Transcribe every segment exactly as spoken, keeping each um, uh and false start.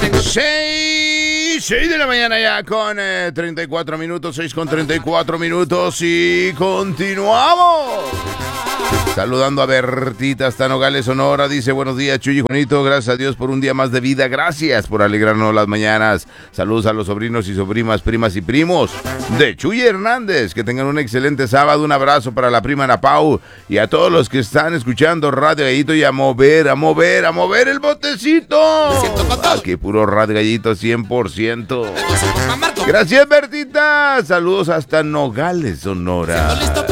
seis, seis de la mañana ya con eh, treinta y cuatro minutos, seis con treinta y cuatro minutos y continuamos. Saludando a Bertita hasta Nogales, Sonora. Dice, buenos días, Chuy y Juanito. Gracias a Dios por un día más de vida. Gracias por alegrarnos las mañanas. Saludos a los sobrinos y sobrinas, primas y primos de Chuy Hernández. Que tengan un excelente sábado. Un abrazo para la prima Ana Pau y a todos los que están escuchando Radio Gallito. Y a mover, a mover, a mover el botecito. Aquí puro Radio Gallito cien por ciento. Gracias, Bertita. Saludos hasta Nogales, Sonora.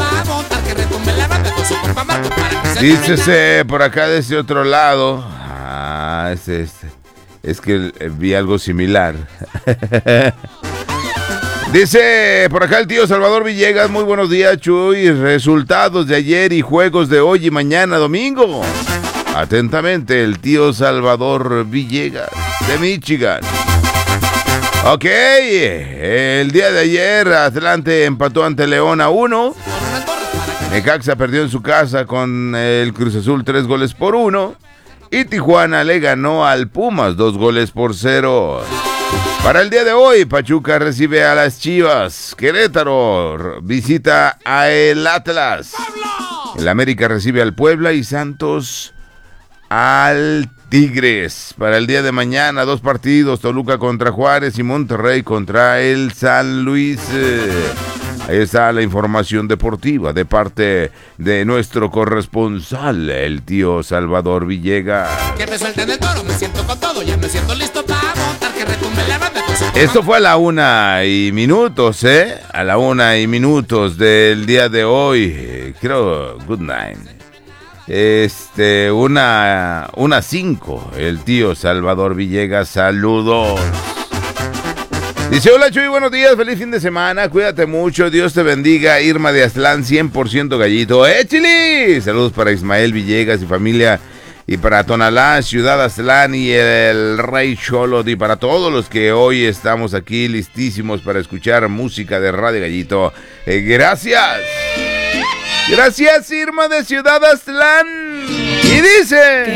Dícese por acá de ese otro lado. Ah, es, es, es que vi algo similar. Dice por acá el tío Salvador Villegas. Muy buenos días, Chuy. Resultados de ayer y juegos de hoy y mañana domingo. Atentamente, el tío Salvador Villegas de Michigan. Ok, el día de ayer Atlante empató ante León a uno. Necaxa perdió en su casa con el Cruz Azul tres goles por uno. Y Tijuana le ganó al Pumas dos goles por cero. Para el día de hoy, Pachuca recibe a las Chivas. Querétaro visita a el Atlas. El América recibe al Puebla y Santos al Tigres. Para el día de mañana, dos partidos, Toluca contra Juárez y Monterrey contra el San Luis. Ahí está la información deportiva de parte de nuestro corresponsal, el tío Salvador Villegas. Que me suelten el toro, me siento con todo, ya me siento listo para montar, que retumbe la banda. Esto fue a la una y minutos, ¿eh? A la una y minutos del día de hoy. Creo, good night. Este, una, una cinco, el tío Salvador Villegas, saludos. Dice, hola Chuy, buenos días, feliz fin de semana, cuídate mucho, Dios te bendiga, Irma de Aztlán, cien por ciento gallito, ¡échale! Saludos para Ismael Villegas y familia, y para Tonalá, Ciudad Aztlán y el Rey Xolot, y para todos los que hoy estamos aquí listísimos para escuchar música de Radio Gallito. Eh, gracias. Gracias, Irma de Ciudad Aztlán. Y dice...